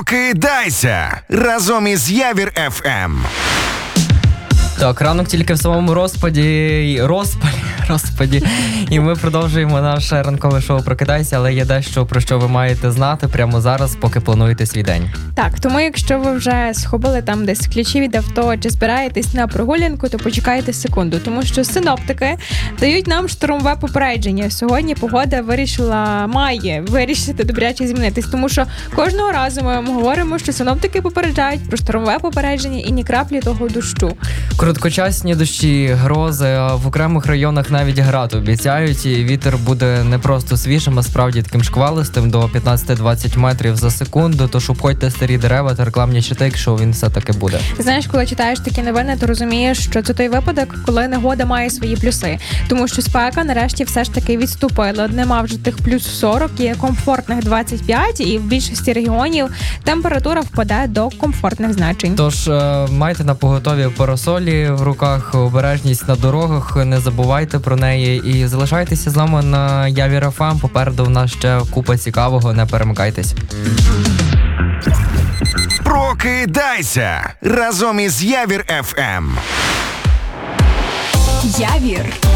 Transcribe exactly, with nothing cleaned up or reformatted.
Прокидайся разом із Явір еф ем. Так, ранок тільки в самому розпаді, розпалі, розпаді. І ми продовжуємо наше ранкове шоу «Прокидайся», але є дещо, про що ви маєте знати прямо зараз, поки плануєте свій день. Так, тому якщо ви вже схопили там десь ключі від авто чи збираєтесь на прогулянку, то почекайте секунду, тому що синоптики дають нам штормове попередження. Сьогодні погода вирішила, має вирішити добряче змінитись, тому що кожного разу ми вам говоримо, що синоптики попереджають про штормове попередження і ні краплі того дощу. Короткочасні дощі, грози, а в окремих районах навіть град обіцяють, і вітер буде не просто свіжим, а справді таким шквалистим до п'ятнадцять-двадцять метрів за секунду, тож обходьте старі дерева та рекламні щити, якщо він все-таки буде. Знаєш, коли читаєш такі новини, то розумієш, що це той випадок, коли негода має свої плюси. Тому що спека нарешті все ж таки відступила. Нема вже тих плюс сорок, є комфортних двадцять п'ять, і в більшості регіонів температура впаде до комфортних значень. Тож е, майте на поготові парасолі в руках, обережність на дорогах, не забувайте про неї і залишайтеся з нами на Явір еф ем. Попереду в нас ще купа цікавого, не перемикайтесь. Прокидайся разом із Явір еф ем. Явір